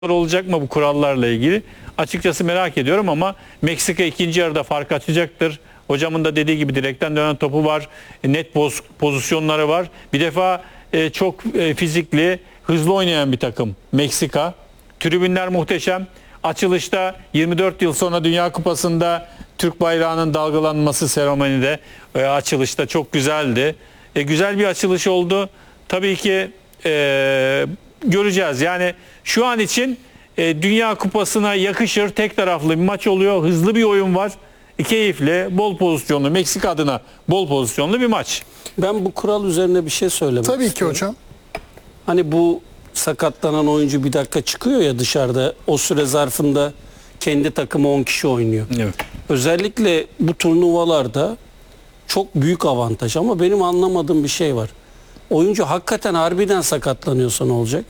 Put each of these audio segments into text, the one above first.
olacak mı bu kurallarla ilgili? Açıkçası merak ediyorum ama Meksika ikinci yarıda fark açacaktır. Hocamın da dediği gibi direkten dönen topu var. Net pozisyonları var. Bir defa çok fizikli, hızlı oynayan bir takım Meksika. Tribünler muhteşem. Açılışta 24 yıl sonra Dünya Kupası'nda Türk bayrağının dalgalanması seremonide açılışta çok güzeldi. Güzel bir açılış oldu. Tabii ki göreceğiz. Yani şu an için Dünya Kupası'na yakışır tek taraflı bir maç oluyor. Hızlı bir oyun var. Keyifli, bol pozisyonlu, Meksika adına bol pozisyonlu bir maç. Ben bu kural üzerine bir şey söylemek Tabii istiyorum. ki hocam. Hani bu sakatlanan oyuncu bir dakika çıkıyor ya dışarıda. O süre zarfında kendi takımı 10 kişi oynuyor. Evet. Özellikle bu turnuvalarda çok büyük avantaj ama benim anlamadığım bir şey var. Oyuncu hakikaten harbiden sakatlanıyorsa ne olacak?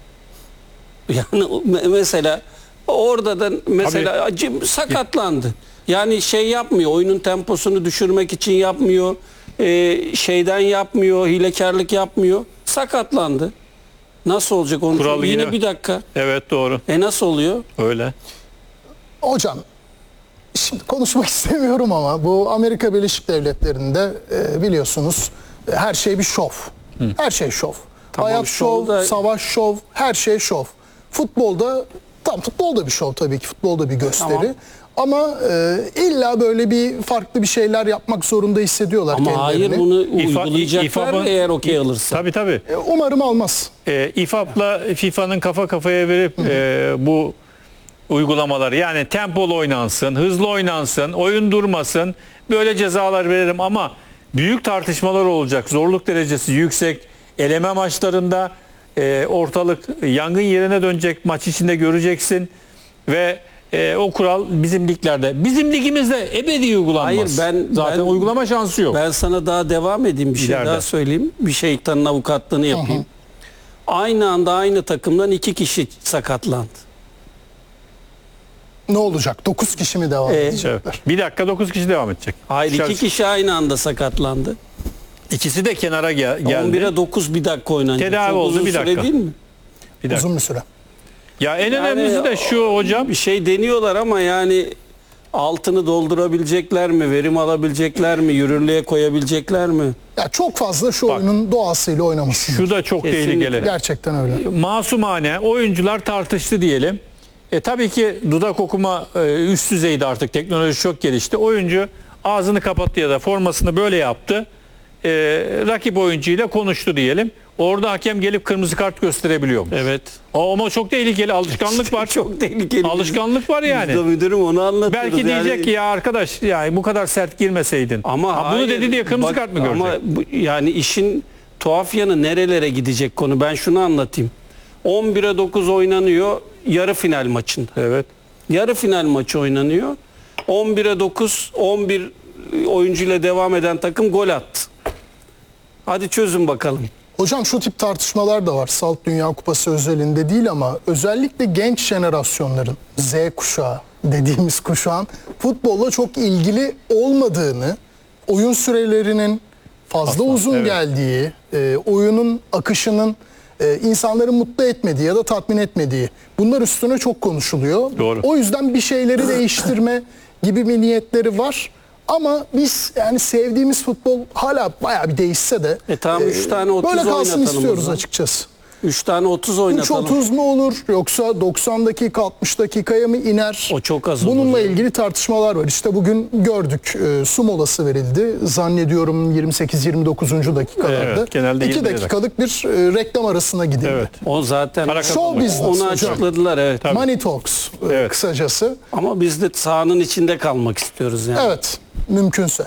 Yani mesela orada da mesela sakatlandı. Yani şey yapmıyor, oyunun temposunu düşürmek için yapmıyor, şeyden yapmıyor, hilekarlık yapmıyor. Sakatlandı. Nasıl olacak onun? Kural Yine yine bir dakika. Evet, doğru. Nasıl oluyor? Öyle. Hocam şimdi konuşmak istemiyorum ama bu Amerika Birleşik Devletleri'nde biliyorsunuz her şey bir şov. Her şey şov. Tamam, Hayat şov, da... savaş şov, her şey şov. Futbolda futbolda bir şov tabii ki, futbolda bir gösteri. Tamam. Ama illa böyle bir farklı bir şeyler yapmak zorunda hissediyorlar Ama kendilerini. hayır, bunu uygulayacaklar İFAB'ın eğer okey alırsa. Tabii. Umarım almaz. İFAB'la FIFA'nın kafa kafaya verip bu uygulamaları, yani tempolu oynansın, hızlı oynansın, oyun durmasın, böyle cezalar veririm ama büyük tartışmalar olacak. Zorluk derecesi yüksek. Eleme maçlarında ortalık yangın yerine dönecek, maç içinde göreceksin ve o kural bizim liglerde, bizim ligimizde ebedi uygulanmaz. Hayır, zaten uygulama şansı yok. Ben sana daha devam edeyim, bir şey İleride. daha söyleyeyim. Bir şeytanın avukatlığını yapayım. Aynı anda aynı takımdan 2 kişi sakatlandı. Ne olacak? 9 kişi mi devam edecekler? Evet. Bir dakika 9 kişi devam edecek. Hayır, 2 kişi aynı anda sakatlandı. İkisi de kenara geldi. 11'e 9 bir dakika oynanacak. Tedavi Çok oldu, uzun bir süre dakika. değil mi? Bir dakika. Uzun bir süre. Ya en önemlisi de şu hocam. Bir şey deniyorlar ama yani altını doldurabilecekler mi? Verim alabilecekler mi? Yürürlüğe koyabilecekler mi? Ya çok fazla şu oyunun doğasıyla oynaması. Şu da çok Kesinlikle. tehlikeli. Gerçekten öyle. Masumane oyuncular tartıştı diyelim. Tabii ki dudak okuma üst düzeyde, artık teknoloji çok gelişti. Oyuncu ağzını kapattı ya da formasını böyle yaptı. Rakip oyuncuyla konuştu diyelim. Orada hakem gelip kırmızı kart gösterebiliyor mu? Evet. Ama çok tehlikeli, alışkanlık var. Çok tehlikeli. Alışkanlık var yani. Biz de müdürüm onu anlatıyoruz. Belki diyecek ki ya arkadaş, yani bu kadar sert girmeseydin. Ama bunu hayır, dedi diye kırmızı kart mı görecek? Ama yani işin tuhaf yanı nerelere gidecek konu. Ben şunu anlatayım. 11'e 9 oynanıyor yarı final maçında. Evet. Yarı final maçı oynanıyor. 11'e 9, 11 oyuncuyla devam eden takım gol attı. Hadi çözün bakalım. Hocam şu tip tartışmalar da var. Salt Dünya Kupası özelinde değil ama özellikle genç jenerasyonların, Z kuşağı dediğimiz kuşağın futbolla çok ilgili olmadığını, oyun sürelerinin fazla uzun geldiği, oyunun akışının insanları mutlu etmediği ya da tatmin etmediği, bunlar üstüne çok konuşuluyor. Doğru. O yüzden bir şeyleri değiştirme gibi bir niyetleri var. Ama biz yani sevdiğimiz futbol hala bayağı bir değişse de Tamam, 3 tane 30 böyle kalsın oynatalım istiyoruz o zaman. açıkçası. 3 tane 30 oynatalım. 3-30 mu olur yoksa 90 dakika 60 dakikaya mı iner? O çok az Bununla olur. ilgili tartışmalar var. İşte bugün gördük, su molası verildi. Zannediyorum 28-29. dakikalarda. Evet, genelde 2 20'de dakikalık bir reklam arasına gidildi. Evet. O zaten Show business onu hocam. açıkladılar, evet. Money talks Evet. kısacası. Ama biz de sahanın içinde kalmak istiyoruz yani. Evet, mümkünse.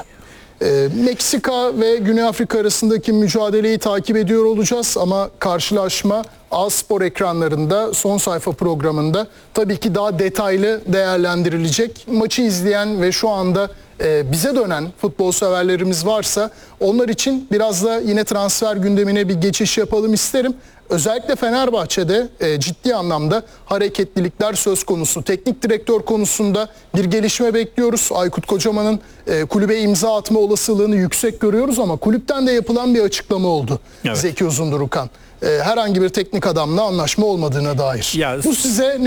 Meksika ve Güney Afrika arasındaki mücadeleyi takip ediyor olacağız ama karşılaşma A-Spor ekranlarında son sayfa programında tabii ki daha detaylı değerlendirilecek. Maçı izleyen ve şu anda bize dönen futbol severlerimiz varsa onlar için biraz da yine transfer gündemine bir geçiş yapalım isterim. Özellikle Fenerbahçe'de ciddi anlamda hareketlilikler söz konusu. Teknik direktör konusunda bir gelişme bekliyoruz. Aykut Kocaman'ın kulübe imza atma olasılığını yüksek görüyoruz ama kulüpten de yapılan bir açıklama oldu. Evet. Zeki Uzundurukan. herhangi bir teknik adamla anlaşma olmadığına dair. Ya- Bu size